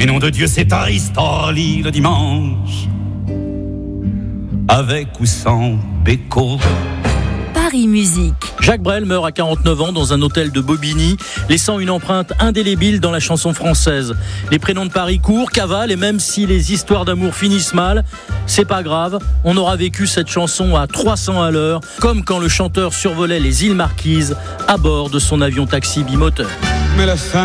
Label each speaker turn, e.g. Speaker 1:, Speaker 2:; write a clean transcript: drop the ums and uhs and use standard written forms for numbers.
Speaker 1: Mais nom de Dieu, c'est Aristoli le dimanche, avec ou sans Béco.
Speaker 2: Paris Musique.
Speaker 3: Jacques Brel meurt à 49 ans dans un hôtel de Bobigny, laissant une empreinte indélébile dans la chanson française. Les prénoms de Paris courent, cavalent, et même si les histoires d'amour finissent mal, c'est pas grave, on aura vécu cette chanson à 300 à l'heure, comme quand le chanteur survolait les îles Marquises à bord de son avion taxi bimoteur.
Speaker 1: Mais la fin